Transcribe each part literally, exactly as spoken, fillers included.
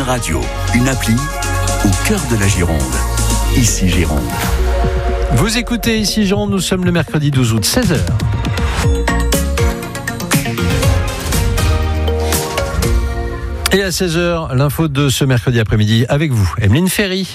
radio, une appli au cœur de la Gironde. Ici Gironde. Vous écoutez Ici Gironde, nous sommes le mercredi douze août, seize heures. Et à seize heures, l'info de ce mercredi après-midi avec vous, Emeline Ferry.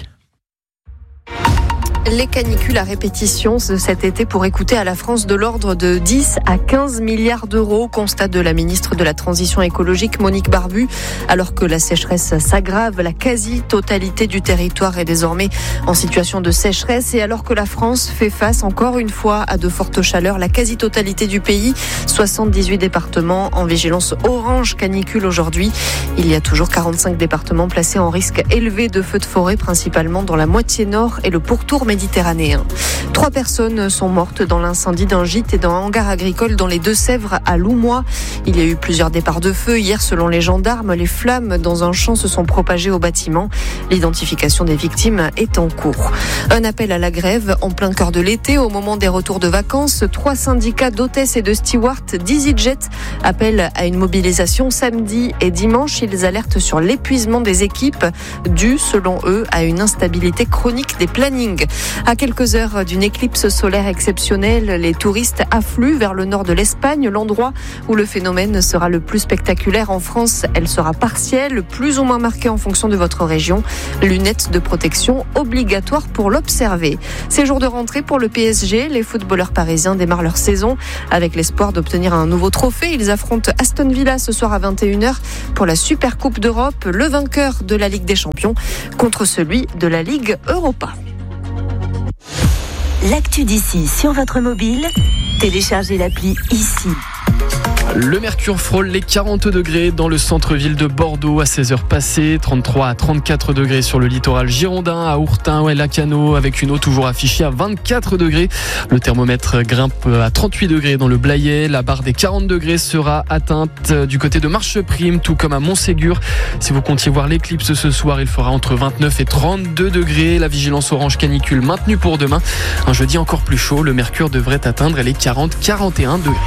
Les canicules à répétition cet été pour écouter à la France de l'ordre de dix à quinze milliards d'euros, constat de la ministre de la Transition écologique Monique Barbu. Alors que la sécheresse s'aggrave, la quasi-totalité du territoire est désormais en situation de sécheresse et alors que la France fait face encore une fois à de fortes chaleurs, la quasi-totalité du pays, soixante-dix-huit départements en vigilance orange canicule aujourd'hui. Il y a toujours quarante-cinq départements placés en risque élevé de feux de forêt, principalement dans la moitié nord et le pourtour méditerranéen. méditerranéen. Trois personnes sont mortes dans l'incendie d'un gîte et d'un hangar agricole dans les Deux-Sèvres à Loumois. Il y a eu plusieurs départs de feu. Hier, selon les gendarmes, les flammes dans un champ se sont propagées au bâtiment. L'identification des victimes est en cours. Un appel à la grève en plein cœur de l'été, au moment des retours de vacances. Trois syndicats d'hôtesses et de stewards d'EasyJet appellent à une mobilisation samedi et dimanche. Ils alertent sur l'épuisement des équipes dû, selon eux, à une instabilité chronique des plannings. À quelques heures d'une éclipse solaire exceptionnelle, les touristes affluent vers le nord de l'Espagne, l'endroit où le phénomène sera le plus spectaculaire en France. Elle sera partielle, plus ou moins marquée en fonction de votre région. Lunettes de protection obligatoires pour l'observer. C'est jour de rentrée pour le P S G. Les footballeurs parisiens démarrent leur saison avec l'espoir d'obtenir un nouveau trophée. Ils affrontent Aston Villa ce soir à vingt et une heures pour la Super Coupe d'Europe, le vainqueur de la Ligue des Champions contre celui de la Ligue Europa. L'actu d'ici sur votre mobile, téléchargez l'appli Ici. Le mercure frôle les quarante degrés dans le centre-ville de Bordeaux à seize heures passées, trente-trois à trente-quatre degrés sur le littoral girondin, à Ourtin ou à Lacanau, avec une eau toujours affichée à vingt-quatre degrés. Le thermomètre grimpe à trente-huit degrés dans le Blayais. La barre des quarante degrés sera atteinte du côté de Marcheprime, tout comme à Montségur. Si vous comptiez voir l'éclipse ce soir, il fera entre vingt-neuf et trente-deux degrés. La vigilance orange canicule maintenue pour demain. Un jeudi encore plus chaud, le mercure devrait atteindre les quarante à quarante et un degrés.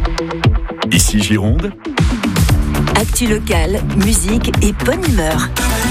Ici Gironde. Actu locale, musique et bonne humeur.